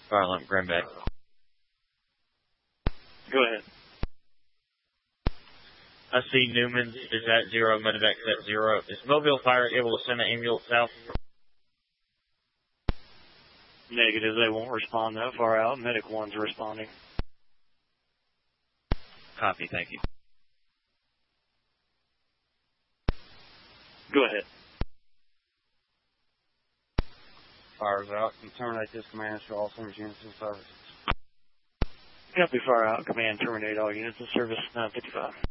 Fire alarm, Greenback. Go ahead. I see Newman is at 0, Medevac's at 0. Is Mobile Fire able to send an ambulance south? Negative, they won't respond that far out. Medic 1's responding. Copy, thank you. Go ahead. Fire's out. You terminate this command to all service units and services. Copy, fire out. Command, terminate all units in service 955.